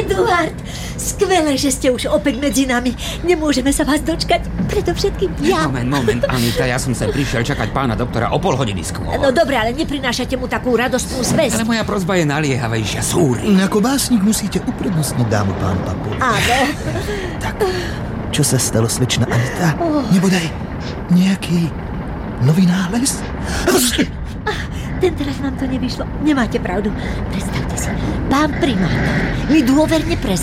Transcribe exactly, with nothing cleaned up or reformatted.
Eduard, skvelé, že ste už opäť medzi nami. Nemôžeme sa vás dočkať, predovšetkým ja. Moment, moment, Anita, ja som sem prišiel čakať pána doktora o pol hodiny skôr. No dobre, ale neprinášate mu takú radostnú zvesť. Ale moja prosba je naliehavejšia, súri. Ako básnik musíte uprednostniť dámu, pán Papul. Áno. Tak, čo sa stalo, slečna Anita? Oh. Nebodaj nejaký nový nález? Tentoraz nám to nevyšlo. Nemáte pravdu. Predstavte si, pán primátor mi dôverne prezradil,